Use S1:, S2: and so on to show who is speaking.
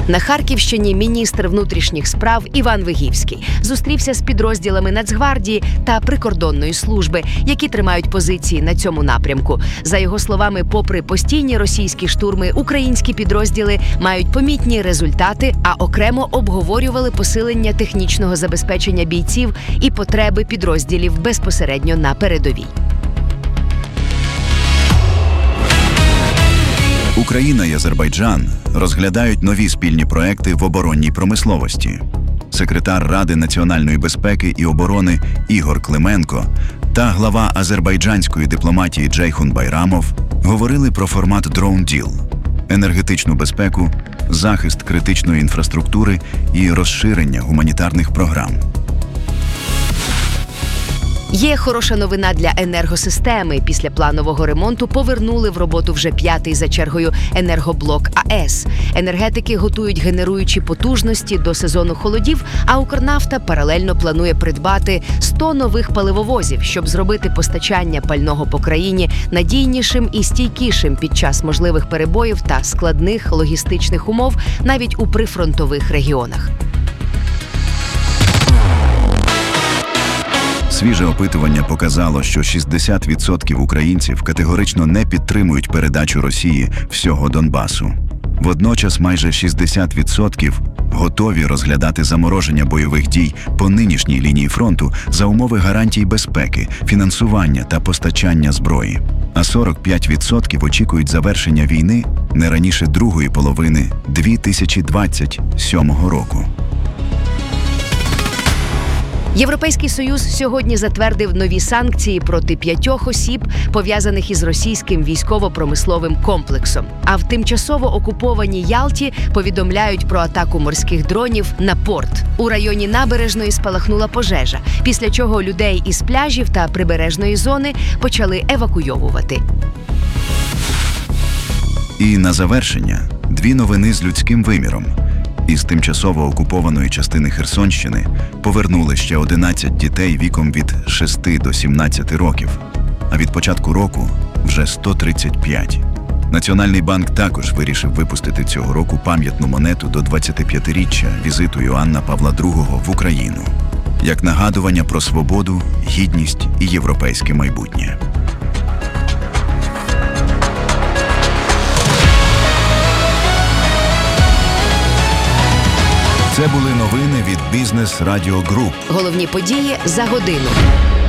S1: На Харківщині міністр внутрішніх справ Іван Вигівський зустрівся з підрозділами Нацгвардії та прикордонної служби, які тримають позиції на цьому напрямку. За його словами, попри постійні російські штурми, українські підрозділи мають помітні результати, а окремо обговорювали посилення технічного забезпечення бійців і потреби підрозділів безпосередньо на передовій.
S2: Україна і Азербайджан розглядають нові спільні проекти в оборонній промисловості. Секретар Ради національної безпеки і оборони Ігор Клименко та глава азербайджанської дипломатії Джейхун Байрамов говорили про формат Drone Deal, енергетичну безпеку, захист критичної інфраструктури і розширення гуманітарних програм.
S1: Є хороша новина для енергосистеми. Після планового ремонту повернули в роботу вже 5-й за чергою енергоблок АЕС. Енергетики готують генеруючі потужності до сезону холодів, а Укрнафта паралельно планує придбати 100 нових паливовозів, щоб зробити постачання пального по країні надійнішим і стійкішим під час можливих перебоїв та складних логістичних умов навіть у прифронтових регіонах.
S2: Свіже опитування показало, що 60% українців категорично не підтримують передачу Росії всього Донбасу. Водночас майже 60% готові розглядати замороження бойових дій по нинішній лінії фронту за умови гарантій безпеки, фінансування та постачання зброї. А 45% очікують завершення війни не раніше другої половини 2027 року.
S1: Європейський Союз сьогодні затвердив нові санкції проти 5 осіб, пов'язаних із російським військово-промисловим комплексом. А в тимчасово окупованій Ялті повідомляють про атаку морських дронів на порт. У районі Набережної спалахнула пожежа, після чого людей із пляжів та прибережної зони почали евакуйовувати.
S2: І на завершення – 2 новини з людським виміром. Із тимчасово окупованої частини Херсонщини повернули ще 11 дітей віком від 6 до 17 років, а від початку року вже 135. Національний банк також вирішив випустити цього року пам'ятну монету до 25-річчя візиту Іоанна Павла II в Україну, як нагадування про свободу, гідність і європейське майбутнє. Це були новини від Бізнес Радіо Груп.
S1: Головні події за годину.